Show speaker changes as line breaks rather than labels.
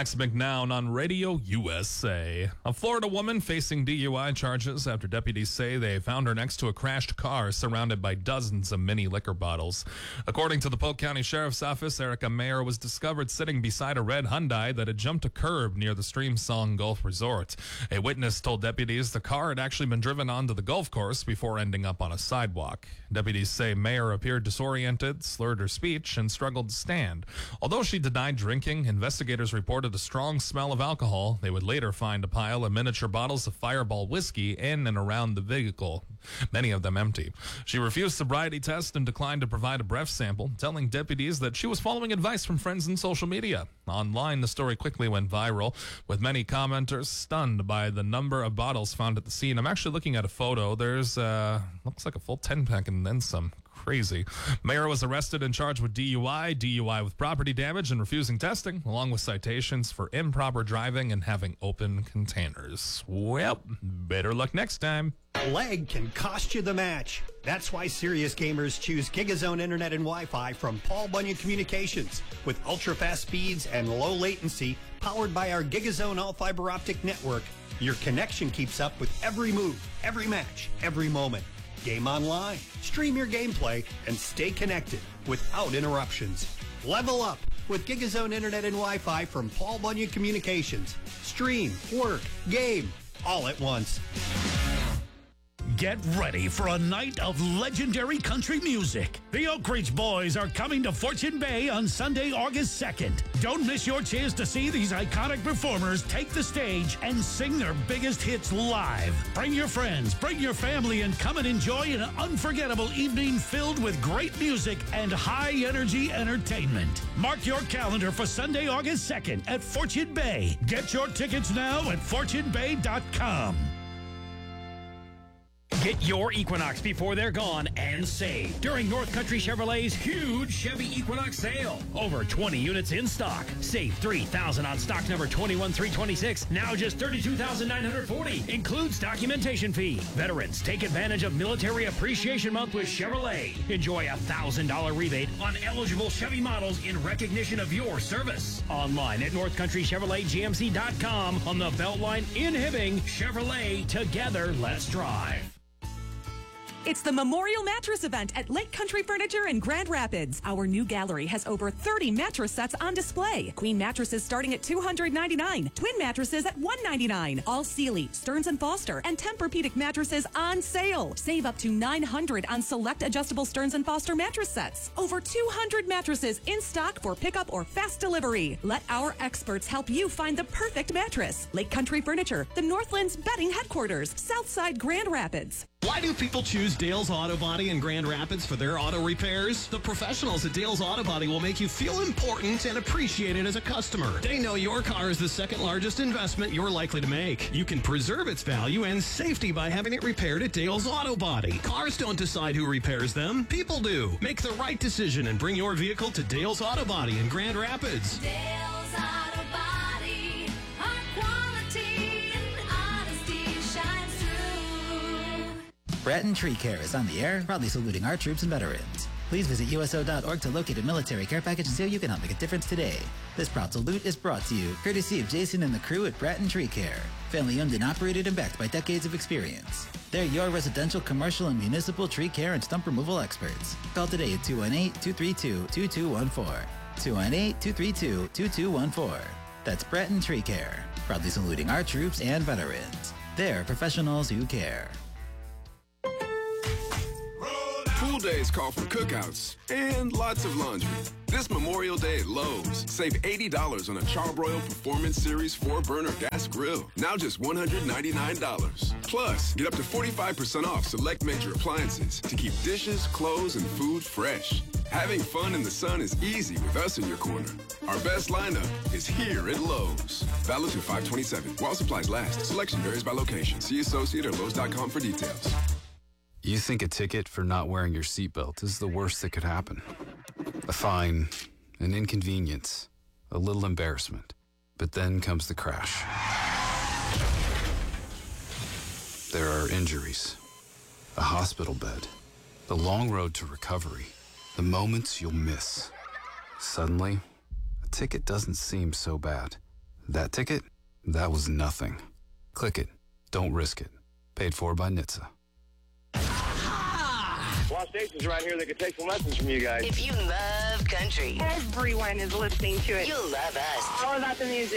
Max McNown on Radio USA. A Florida woman facing DUI charges after deputies say they found her next to a crashed car surrounded by dozens of mini liquor bottles. According to the Polk County Sheriff's Office, Erica Mayer was discovered sitting beside a red Hyundai that had jumped a curb near the Stream Song Golf Resort. A witness told deputies the car had actually been driven onto the golf course before ending up on a sidewalk. Deputies say Mayer appeared disoriented, slurred her speech, and struggled to stand. Although she denied drinking, investigators reported a strong smell of alcohol. They would later find a pile of miniature bottles of Fireball whiskey in and around the vehicle, many of them empty. She refused sobriety test and declined to provide a breath sample, telling deputies that she was following advice from friends in social media. Online, the story quickly went viral, with many commenters stunned by the number of bottles found at the scene. I'm actually looking at a photo. There's, looks like a full 10-pack and then some. Crazy. Mayer was arrested and charged with DUI with property damage and refusing testing, along with citations for improper driving and having open containers. Well, better luck next time.
Lag can cost you the match. That's why serious gamers choose GigaZone Internet and Wi-Fi from Paul Bunyan Communications. With ultra-fast speeds and low latency, powered by our GigaZone all-fiber optic network, your connection keeps up with every move, every match, every moment. Game online, stream your gameplay, and stay connected without interruptions. Level up with GigaZone Internet and Wi-Fi from Paul Bunyan Communications. Stream, work, game, all at once.
Get ready for a night of legendary country music. The Oak Ridge Boys are coming to Fortune Bay on Sunday, August 2nd. Don't miss your chance to see these iconic performers take the stage and sing their biggest hits live. Bring your friends, bring your family, and come and enjoy an unforgettable evening filled with great music and high-energy entertainment. Mark your calendar for Sunday, August 2nd at Fortune Bay. Get your tickets now at fortunebay.com.
Get your Equinox before they're gone and save during North Country Chevrolet's huge Chevy Equinox sale. Over 20 units in stock. Save $3,000 on stock number 21326, now just $32,940. Includes documentation fee. Veterans, take advantage of Military Appreciation Month with Chevrolet. Enjoy a $1,000 rebate on eligible Chevy models in recognition of your service. Online at NorthCountryChevroletGMC.com, on the Beltline in Hibbing. Chevrolet, together, let's drive.
It's the Memorial Mattress Event at Lake Country Furniture in Grand Rapids. Our new gallery has over 30 mattress sets on display. Queen mattresses starting at $299. Twin mattresses at $199. All Sealy, Stearns & Foster, and Tempur-Pedic mattresses on sale. Save up to $900 on select adjustable Stearns & Foster mattress sets. Over 200 mattresses in stock for pickup or fast delivery. Let our experts help you find the perfect mattress. Lake Country Furniture, the Northland's bedding headquarters, Southside Grand Rapids.
Why do people choose Dale's Auto Body in Grand Rapids for their auto repairs? The professionals at Dale's Auto Body will make you feel important and appreciated as a customer. They know your car is the second largest investment you're likely to make. You can preserve its value and safety by having it repaired at Dale's Auto Body. Cars don't decide who repairs them. People do. Make the right decision and bring your vehicle to Dale's Auto Body in Grand Rapids.
Dale's Auto Body, our quality and honesty shines through.
Bratton Tree Care is on the air, proudly saluting our troops and veterans. Please visit USO.org to locate a military care package and see how you can help make a difference today. This proud salute is brought to you courtesy of Jason and the crew at Bratton Tree Care. Family owned and operated and backed by decades of experience. They're your residential, commercial, and municipal tree care and stump removal experts. Call today at 218-232-2214. 218-232-2214. That's Bratton Tree Care, proudly saluting our troops and veterans. They're professionals who care.
Pool days call for cookouts and lots of laundry. This Memorial Day at Lowe's, save $80 on a Charbroil Performance Series 4-burner gas grill. Now just $199. Plus, get up to 45% off select major appliances to keep dishes, clothes, and food fresh. Having fun in the sun is easy with us in your corner. Our best lineup is here at Lowe's. Valid through 5/27. While supplies last. Selection varies by location. See associate or Lowe's.com for details.
You think a ticket for not wearing your seatbelt is the worst that could happen. A fine, an inconvenience, a little embarrassment. But then comes the crash. There are injuries, a hospital bed, the long road to recovery, the moments you'll miss. Suddenly, a ticket doesn't seem so bad. That ticket? That was nothing. Click it. Don't risk it. Paid for by NHTSA.
Lost stations around here that could take some lessons from you guys.
If you love country,
everyone is listening to it.
You'll love us.
All about the music.